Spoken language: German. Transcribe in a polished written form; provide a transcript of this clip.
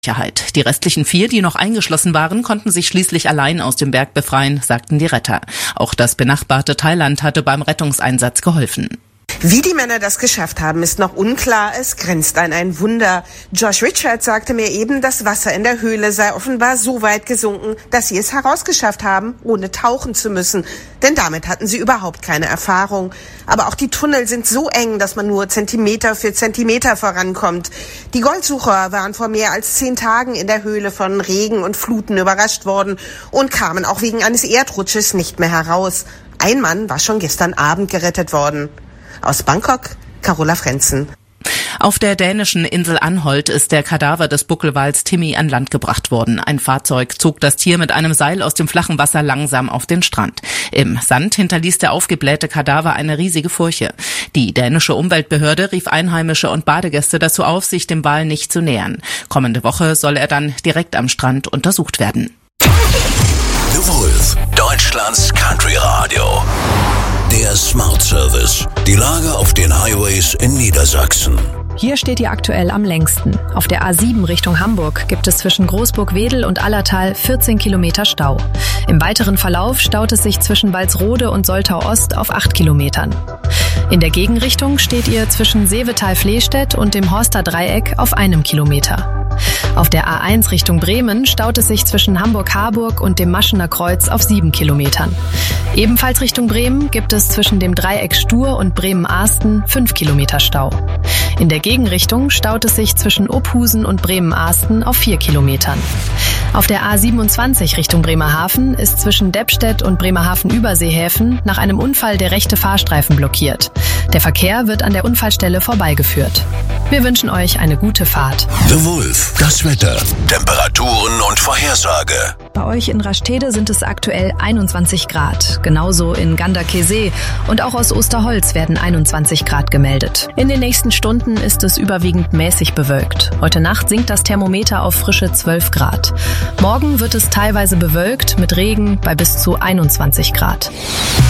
Sicherheit. Die restlichen 4, die noch eingeschlossen waren, konnten sich schließlich allein aus dem Berg befreien, sagten die Retter. Auch das benachbarte Thailand hatte beim Rettungseinsatz geholfen. Wie die Männer das geschafft haben, ist noch unklar. Es grenzt an ein Wunder. Josh Richards sagte mir eben, das Wasser in der Höhle sei offenbar so weit gesunken, dass sie es herausgeschafft haben, ohne tauchen zu müssen. Denn damit hatten sie überhaupt keine Erfahrung. Aber auch die Tunnel sind so eng, dass man nur Zentimeter für Zentimeter vorankommt. Die Goldsucher waren vor mehr als 10 Tagen in der Höhle von Regen und Fluten überrascht worden und kamen auch wegen eines Erdrutsches nicht mehr heraus. Ein Mann war schon gestern Abend gerettet worden. Aus Bangkok, Carola Frenzen. Auf der dänischen Insel Anholt ist der Kadaver des Buckelwals Timmy an Land gebracht worden. Ein Fahrzeug zog das Tier mit einem Seil aus dem flachen Wasser langsam auf den Strand. Im Sand hinterließ der aufgeblähte Kadaver eine riesige Furche. Die dänische Umweltbehörde rief Einheimische und Badegäste dazu auf, sich dem Wal nicht zu nähern. Kommende Woche soll er dann direkt am Strand untersucht werden. The Wolf, Deutschlands Country Radio. Der Smart Service. Die Lage auf den Highways in Niedersachsen. Hier steht ihr aktuell am längsten. Auf der A7 Richtung Hamburg gibt es zwischen Großburg-Wedel und Allertal 14 Kilometer Stau. Im weiteren Verlauf staut es sich zwischen Walsrode und Soltau-Ost auf 8 Kilometern. In der Gegenrichtung steht ihr zwischen Seevetal-Flehstedt und dem Horster Dreieck auf 1 Kilometer. Auf der A1 Richtung Bremen staut es sich zwischen Hamburg-Harburg und dem Maschener Kreuz auf 7 Kilometern. Ebenfalls Richtung Bremen gibt es zwischen dem Dreieck Stur und Bremen-Ahsten 5 Kilometer Stau. In der Gegenrichtung staut es sich zwischen Ophusen und Bremen-Ahsten auf 4 Kilometern. Auf der A27 Richtung Bremerhaven ist zwischen Deppstedt und Bremerhaven-Überseehäfen nach einem Unfall der rechte Fahrstreifen blockiert. Der Verkehr wird an der Unfallstelle vorbeigeführt. Wir wünschen euch eine gute Fahrt. The Wolf, das Wetter, Temperaturen und Vorhersage. Bei euch in Rastede sind es aktuell 21 Grad. Genauso in Ganderkesee und auch aus Osterholz werden 21 Grad gemeldet. In den nächsten Stunden ist es überwiegend mäßig bewölkt. Heute Nacht sinkt das Thermometer auf frische 12 Grad. Morgen wird es teilweise bewölkt mit Regen bei bis zu 21 Grad.